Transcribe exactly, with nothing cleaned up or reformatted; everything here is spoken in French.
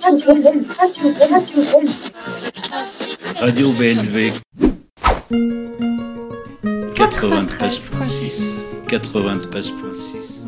Radio, radio, radio, Radio B L V quatre-vingt-treize point six quatre-vingt-treize point six